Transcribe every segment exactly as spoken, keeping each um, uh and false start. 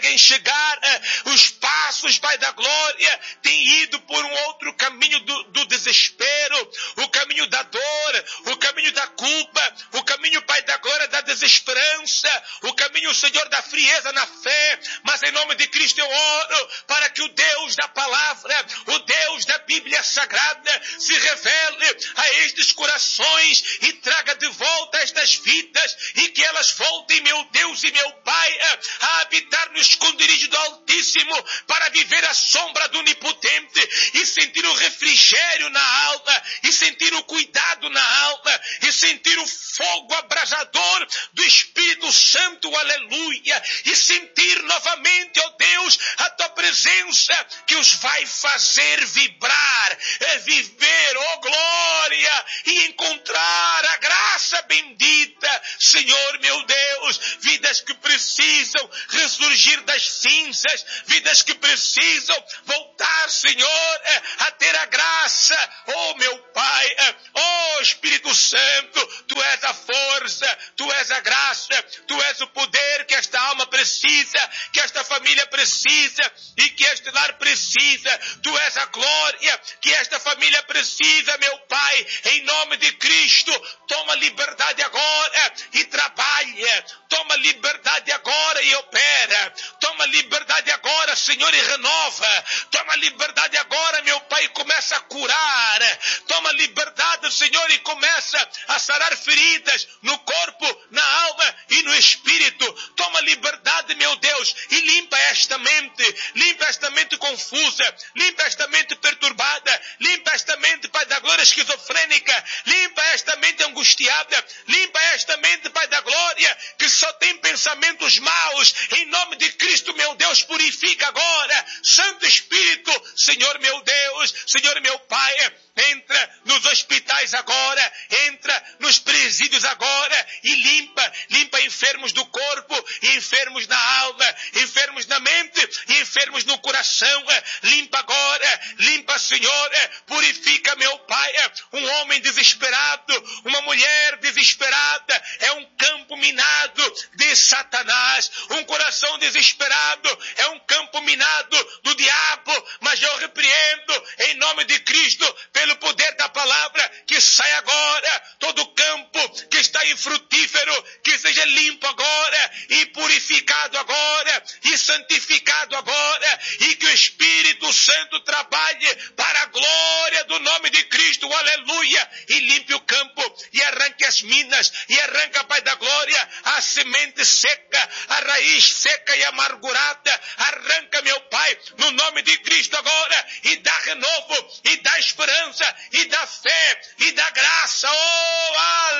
conseguem chegar. Os passos, Pai da glória, têm ido por um outro caminho do, do desespero, o caminho da dor, o caminho da culpa, o caminho, Pai da glória, da desesperança, o caminho, Senhor, da frieza na fé. Mas em nome de Cristo eu oro para que o Deus da palavra, o Deus da Bíblia Sagrada, se revele a estes corações e traga de volta estas vidas, e que elas voltem, meu Deus e meu Pai, a habitar no esconderijo do Altíssimo, para viver a sombra do Onipotente e sentir o refrigério na alma, e sentir o cuidado na alma, e sentir o fogo abrasador do Espírito Santo, aleluia, e sentir novamente, ó Deus, a tua presença que os vai fazer vibrar, é viver, ó glória, e encontrar a graça bendita, Senhor meu Deus, vidas que precisam ressurgir das cinzas, vidas que precisam voltar, Senhor, a ter a graça, ó meu Pai, ó Espírito Santo, tu és a força, tu és a graça, tu és o poder que esta alma precisa, que esta família precisa e que este lar precisa. Tu és a glória que esta família precisa, meu Pai. Em nome de Cristo, toma liberdade agora e trabalha. Toma liberdade agora e opera. Toma liberdade agora, Senhor, e renova. Toma liberdade agora, meu Pai, e começa a curar. Toma liberdade, Senhor, e começa a sarar feridas no corpo, na alma e no espírito. Toma liberdade, meu Deus, e limpa esta mente. Limpa esta mente confusa. Limpa esta mente perturbada. Limpa esta mente, Pai da glória, esquizofrênica. Limpa esta mente angustiada. Limpa esta mente, Pai da glória, que só tem pensamentos maus. Em nome de Cristo, meu Deus, purifica agora. Santo Espírito, Senhor meu Deus, Senhor meu Pai, entra nos hospitais agora, entra nos presídios agora e limpa, limpa enfermos do corpo e enfermos na alma, enfermos na mente e enfermos no coração. Limpa agora, limpa, Senhor, purifica, meu Pai. Um homem desesperado, uma mulher desesperada, é um campo minado de Satanás. Um coração desesperado é um campo minado do diabo, mas eu repreendo em nome de Cristo, pelo poder da palavra, que sai agora todo campo que está infrutífero, que seja limpo agora e purificado agora e santificado agora, e que o Espírito Santo trabalhe para a glória do nome de Cristo, aleluia, e limpe o campo e arranque as minas e arranca, Pai da glória, a semente seca, a raiz seca e amargurada. Arranca, meu Pai, no nome de Cristo agora, e dá renovo e dá esperança e dá fé e dá graça. Oh,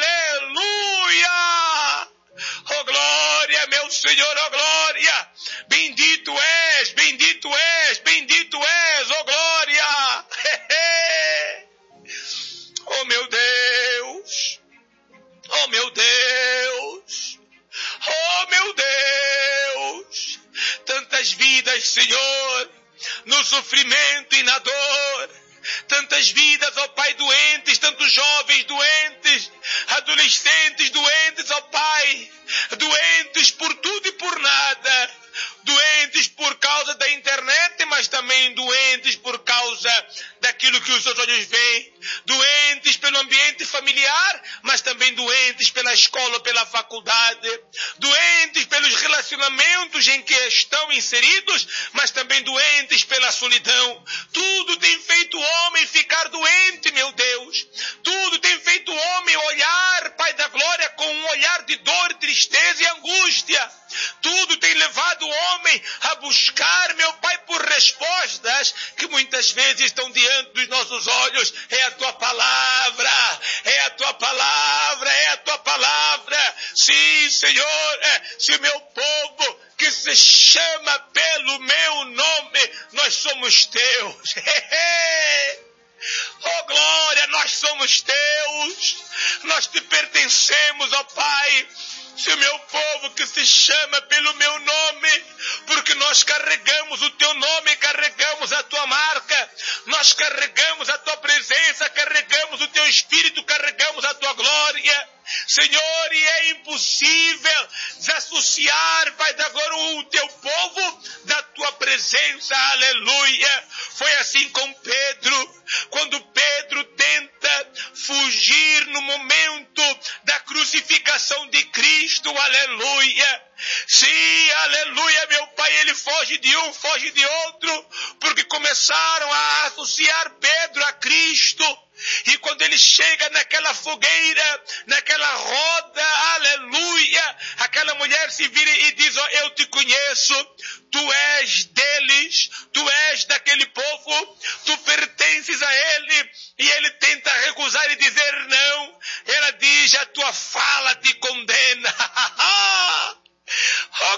aleluia! Oh, glória, meu Senhor, oh, glória! Bendito és, bendito és, bendito és, oh, glória! Oh, meu Deus! Oh, meu Deus! Oh, meu Deus! Tantas vidas, Senhor, no sofrimento e na dor. Tantas vidas, ó Pai, doentes, tantos jovens doentes, adolescentes doentes, ó Pai, doentes por tudo e por nada, doentes por causa da internet, mas também doentes por causa daquilo que os seus olhos veem, doentes pelo ambiente familiar, mas também doentes pela escola, pela faculdade, doentes pelos relacionamentos em que estão inseridos, mas também doentes pela solidão. Tudo tem feito o homem ficar doente, meu Deus. Tudo tem feito o homem olhar, Pai da glória, com um olhar de dor, tristeza e angústia. Tudo tem levado o homem a buscar, meu Pai, por respostas que muitas vezes estão diante dos nossos olhos. É a tua palavra, é a tua palavra, é a tua palavra. Sim, Senhor, se o meu povo que se chama pelo meu nome, nós somos teus. Oh glória, nós somos teus, nós te pertencemos, ó Pai. Se o meu povo que se chama pelo meu nome, porque nós carregamos o teu nome, carregamos a tua marca, nós carregamos a tua presença, carregamos o teu espírito, carregamos a tua glória. Senhor, e é impossível desassociar, Pai da glória, o teu povo presença, aleluia. Foi assim com Pedro, quando Pedro tenta fugir no momento da crucificação de Cristo, aleluia. Sim, aleluia, meu Pai, ele foge de um, foge de outro, porque começaram a associar Pedro a Cristo. E quando ele chega naquela fogueira, naquela roda, aleluia, aquela mulher se vira e diz: oh, eu te conheço, tu és deles, tu és daquele povo, tu pertences a ele. E ele tenta recusar e dizer não. Ela diz: a tua fala te condena. Oh,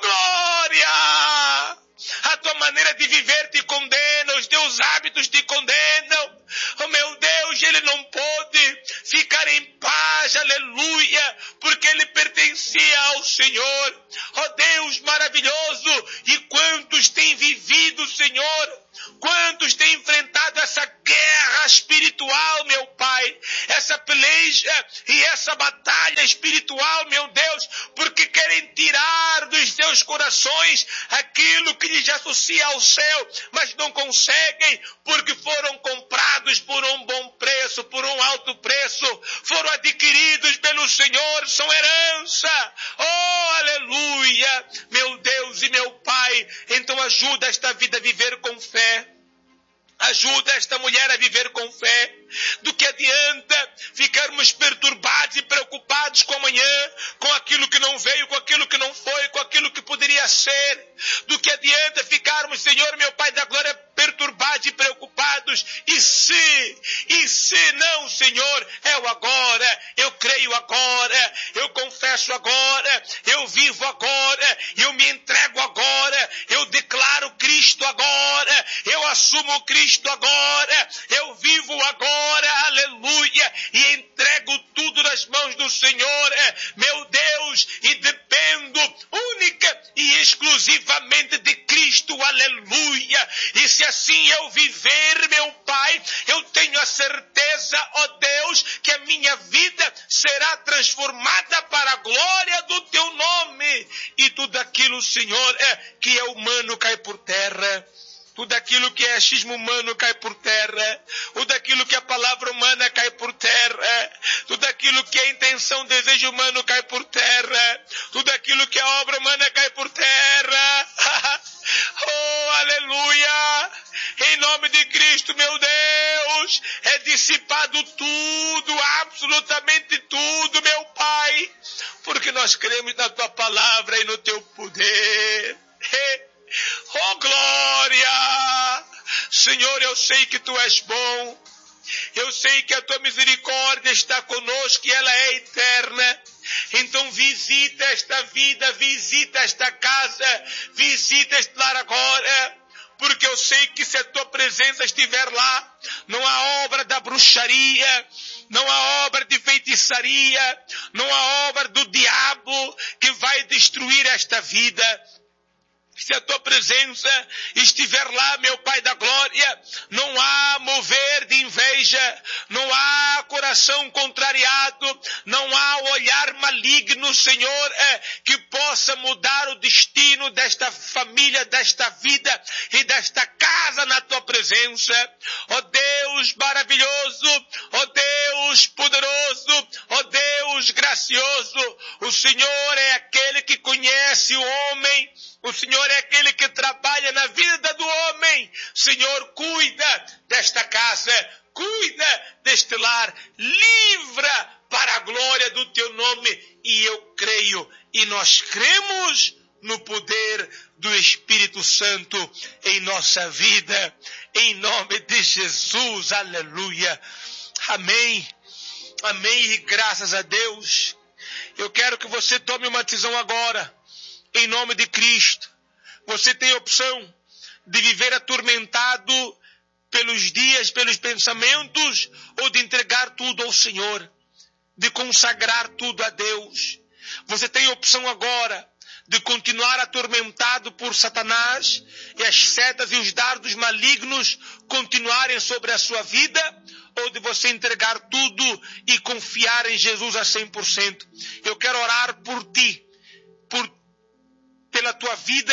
glória! A tua maneira de viver te condena, os teus hábitos te condenam. Oh, meu Deus, ele não pôde ficar em paz, aleluia, porque ele pertencia ao Senhor. Oh, Deus maravilhoso! E quantos têm vivido, Senhor? Quantos têm enfrentado essa guerra espiritual, meu Pai? Essa peleja e essa batalha espiritual, meu Deus, porque querem tirar dos seus corações aquilo que lhes associa ao céu, mas não conseguem, porque foram comprados por um bom preço, por um alto preço, foram adquiridos pelo Senhor, são herança. Oh, aleluia! Meu Deus e meu Pai, então ajuda esta vida a viver com fé. Ajuda esta mulher a viver com fé. Do que adianta ficarmos perturbados e preocupados com amanhã, com aquilo que não veio, com aquilo que não foi, com aquilo que poderia ser. Do que adianta ficarmos, Senhor, meu Pai da glória, perturbados e preocupados. E se, e se não, Senhor, é o agora, eu creio agora, eu confesso agora, eu vivo agora, eu me entrego agora, eu declaro Cristo agora, eu assumo Cristo agora, eu vivo agora, aleluia, e entrego tudo nas mãos do Senhor, meu Deus, e dependo única e exclusivamente de Cristo, aleluia. E se assim eu viver, meu Pai, eu tenho a certeza, ó Deus, que a minha vida será transformada para a glória do Teu nome. E tudo aquilo, Senhor, é, que é humano cai por terra. Tudo aquilo que é achismo humano cai por terra. Tudo aquilo que é palavra humana cai por terra. Tudo aquilo que é intenção, desejo humano cai por terra. Tudo aquilo que é obra humana cai por terra. Oh, aleluia! Em nome de Cristo, meu Deus, é dissipado tudo, absolutamente tudo, meu Pai, porque nós cremos na Tua palavra e no Teu poder. Oh, glória! Senhor, eu sei que Tu és bom. Eu sei que a Tua misericórdia está conosco e ela é eterna. Então visita esta vida, visita esta casa, visita este lar agora. Porque eu sei que se a Tua presença estiver lá, não há obra da bruxaria, não há obra de feitiçaria, não há obra do diabo que vai destruir esta vida. Se a Tua presença estiver lá, meu Pai da glória, não há mover de inveja, não há coração contrariado, não há olhar maligno, Senhor, é, que possa mudar o destino desta família, desta vida e desta casa na Tua presença. Ó Deus maravilhoso, ó Deus poderoso, ó Deus gracioso, o Senhor é aquele que conhece o homem. O Senhor é aquele que trabalha na vida do homem. Senhor, cuida desta casa, cuida deste lar, livra para a glória do Teu nome. E eu creio, e nós cremos no poder do Espírito Santo em nossa vida, em nome de Jesus, aleluia. Amém, amém e graças a Deus. Eu quero que você tome uma decisão agora. Em nome de Cristo, você tem a opção de viver atormentado pelos dias, pelos pensamentos, ou de entregar tudo ao Senhor, de consagrar tudo a Deus. Você tem a opção agora de continuar atormentado por Satanás e as setas e os dardos malignos continuarem sobre a sua vida, ou de você entregar tudo e confiar em Jesus a cem por cento. Eu quero orar por ti, por pela tua vida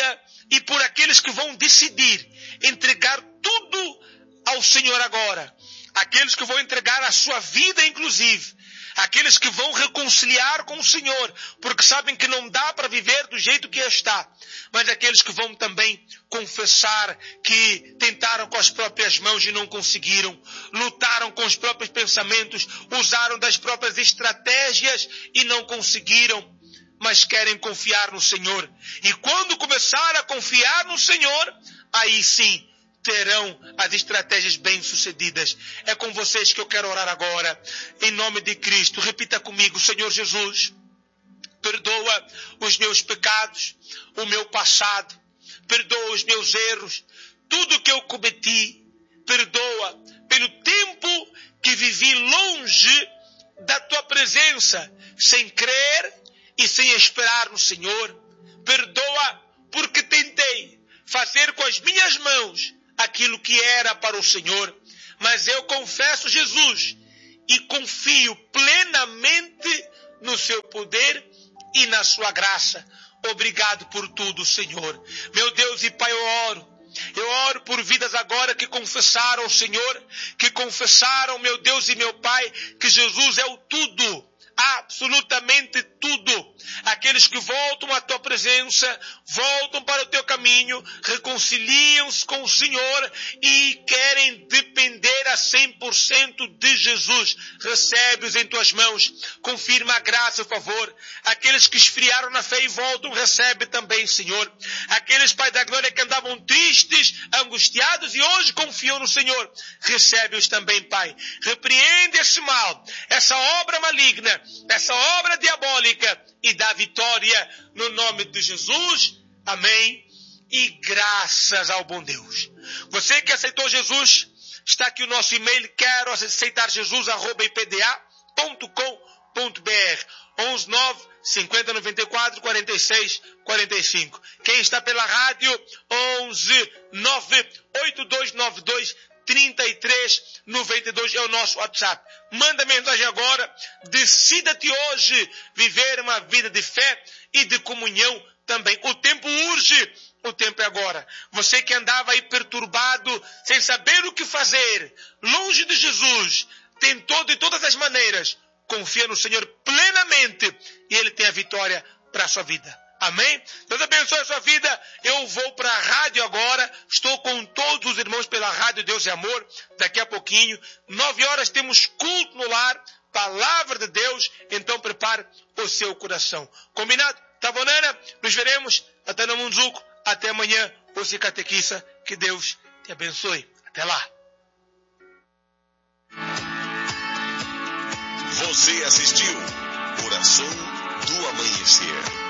e por aqueles que vão decidir entregar tudo ao Senhor agora. Aqueles que vão entregar a sua vida, inclusive. Aqueles que vão reconciliar com o Senhor, porque sabem que não dá para viver do jeito que está. Mas aqueles que vão também confessar que tentaram com as próprias mãos e não conseguiram. Lutaram com os próprios pensamentos, usaram das próprias estratégias e não conseguiram. Mas querem confiar no Senhor. E quando começar a confiar no Senhor, aí sim terão as estratégias bem-sucedidas. É com vocês que eu quero orar agora. Em nome de Cristo, repita comigo: Senhor Jesus, perdoa os meus pecados, o meu passado, perdoa os meus erros, tudo que eu cometi, perdoa pelo tempo que vivi longe da Tua presença, sem crer e sem esperar no Senhor. Perdoa porque tentei fazer com as minhas mãos aquilo que era para o Senhor, mas eu confesso, Jesus, e confio plenamente no Seu poder e na Sua graça. Obrigado por tudo, Senhor. Meu Deus e Pai, eu oro. Eu oro por vidas agora que confessaram ao Senhor, que confessaram, meu Deus e meu Pai, que Jesus é o tudo. Absolutamente tudo. Aqueles que voltam à Tua presença, voltam para o Teu caminho, reconciliam-se com o Senhor e querem depender a cem por cento de Jesus. Recebe-os em Tuas mãos. Confirma a graça, por favor. Aqueles que esfriaram na fé e voltam, recebe também, Senhor. Aqueles, Pai da glória, que andavam tristes, angustiados e hoje confiam no Senhor, recebe-os também, Pai. Repreende esse mal, essa obra maligna, essa obra diabólica e dá vitória no nome de Jesus. Amém. E graças ao bom Deus. Você que aceitou Jesus, está aqui o nosso e-mail, quero aceitar Jesus, arroba i p d a ponto com ponto b r, onze nove cinquenta noventa e quatro quarenta e seis quarenta e cinco. Quem está pela rádio, onze nove oito dois nove dois trinta e três noventa e dois é o nosso WhatsApp. Manda mensagem agora. Decida-te hoje viver uma vida de fé e de comunhão também. O tempo urge. O tempo é agora. Você que andava aí perturbado, sem saber o que fazer, longe de Jesus, tentou de todas as maneiras, confia no Senhor plenamente e Ele tem a vitória para a sua vida. Amém? Deus abençoe a sua vida. Eu vou para a rádio agora. Estou com todos os irmãos pela rádio Deus é Amor. Daqui a pouquinho, nove horas, temos culto no lar. Palavra de Deus. Então prepare o seu coração. Combinado? Tá bom, Nana? Nos veremos. Até no Munzuco. Até amanhã. Você catequista. Que Deus te abençoe. Até lá. Você assistiu Oração do Amanhecer.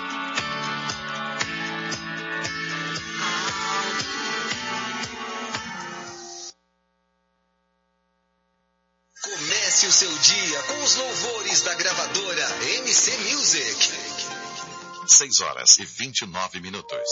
Comece o seu dia com os louvores da gravadora M C Music. seis horas e vinte e nove minutos.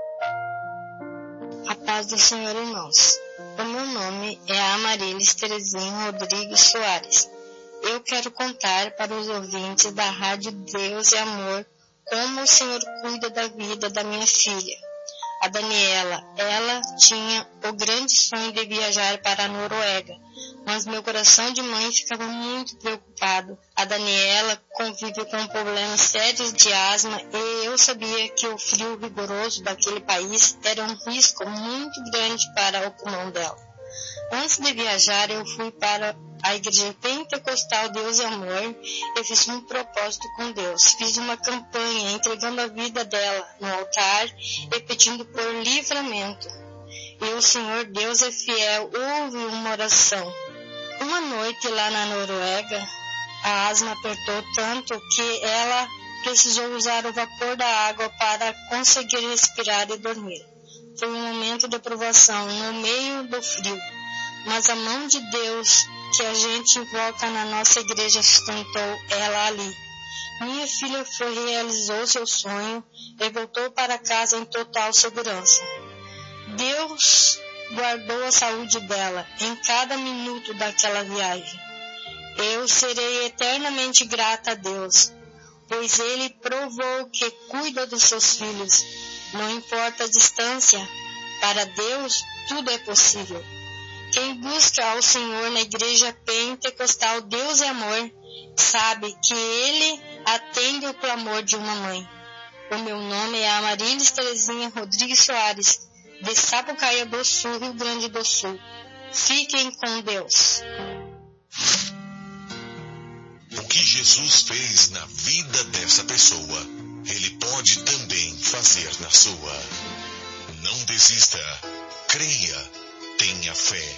A paz do Senhor, irmãos. O meu nome é Amarilis Terezinha Rodrigues Soares. Eu quero contar para os ouvintes da Rádio Deus e Amor como o Senhor cuida da vida da minha filha, a Daniela. Ela tinha o grande sonho de viajar para a Noruega, mas meu coração de mãe ficava muito preocupado. A Daniela convive com problemas sérios de asma e eu sabia que o frio rigoroso daquele país era um risco muito grande para o pulmão dela. Antes de viajar, eu fui para a Igreja Pentecostal Deus e Amor e fiz um propósito com Deus. Fiz uma campanha entregando a vida dela no altar e pedindo por livramento. E o Senhor Deus é fiel, ouve uma oração. Uma noite lá na Noruega, a asma apertou tanto que ela precisou usar o vapor da água para conseguir respirar e dormir. Foi um momento de provação no meio do frio, mas a mão de Deus que a gente invoca na nossa igreja sustentou ela ali. Minha filha foi realizou seu sonho e voltou para casa em total segurança. Deus guardou a saúde dela em cada minuto daquela viagem. Eu serei eternamente grata a Deus, pois Ele provou que cuida dos seus filhos. Não importa a distância, para Deus tudo é possível. Quem busca ao Senhor na igreja pentecostal Deus é Amor, sabe que Ele atende o clamor de uma mãe. O meu nome é Amarilis Terezinha Rodrigues Soares, de Sapucaia do Sul, Rio Grande do Sul. Fiquem com Deus. O que Jesus fez na vida dessa pessoa, Ele pode também fazer na sua. Não desista, creia, tenha fé.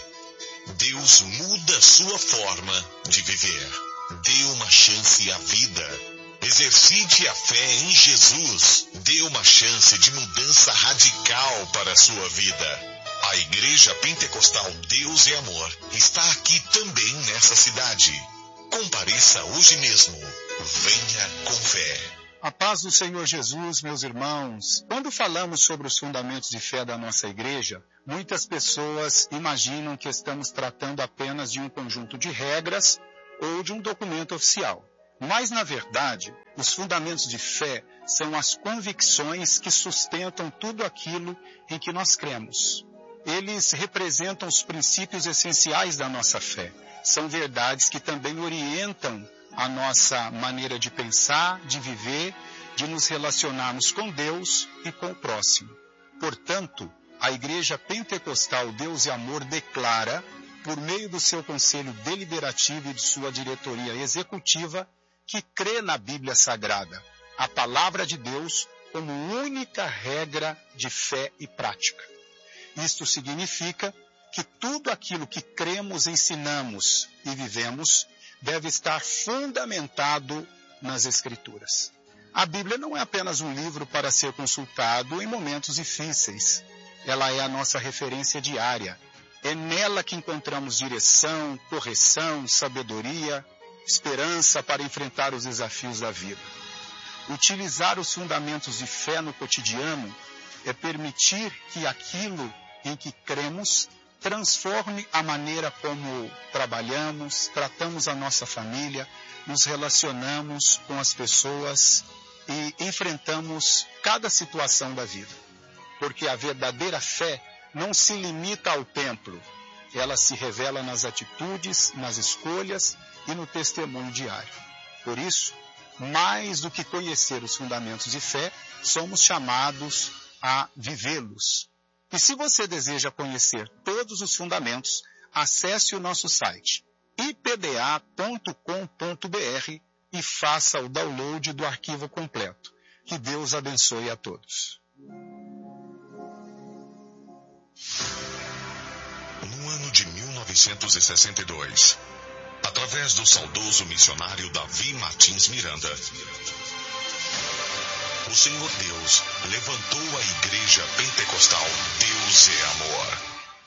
Deus muda sua forma de viver. Dê uma chance à vida. Exercite a fé em Jesus. Dê uma chance de mudança radical para a sua vida. A Igreja Pentecostal Deus é Amor está aqui também nessa cidade. Compareça hoje mesmo. Venha com fé. A paz do Senhor Jesus, meus irmãos. Quando falamos sobre os fundamentos de fé da nossa igreja, muitas pessoas imaginam que estamos tratando apenas de um conjunto de regras ou de um documento oficial. Mas, na verdade, os fundamentos de fé são as convicções que sustentam tudo aquilo em que nós cremos. Eles representam os princípios essenciais da nossa fé. São verdades que também orientam a nossa maneira de pensar, de viver, de nos relacionarmos com Deus e com o próximo. Portanto, a Igreja Pentecostal Deus e Amor declara, por meio do seu conselho deliberativo e de sua diretoria executiva, que crê na Bíblia Sagrada, a palavra de Deus, como única regra de fé e prática. Isto significa que tudo aquilo que cremos, ensinamos e vivemos deve estar fundamentado nas Escrituras. A Bíblia não é apenas um livro para ser consultado em momentos difíceis. Ela é a nossa referência diária. É nela que encontramos direção, correção, sabedoria, esperança para enfrentar os desafios da vida. Utilizar os fundamentos de fé no cotidiano é permitir que aquilo em que cremos transforme a maneira como trabalhamos, tratamos a nossa família, nos relacionamos com as pessoas e enfrentamos cada situação da vida. Porque a verdadeira fé não se limita ao templo, ela se revela nas atitudes, nas escolhas e no testemunho diário. Por isso, mais do que conhecer os fundamentos de fé, somos chamados a vivê-los. E se você deseja conhecer todos os fundamentos, acesse o nosso site i p d a ponto com ponto b r e faça o download do arquivo completo. Que Deus abençoe a todos. No ano de mil novecentos e sessenta e dois, através do saudoso missionário Davi Martins Miranda, o Senhor Deus levantou a Igreja Pentecostal Deus é Amor.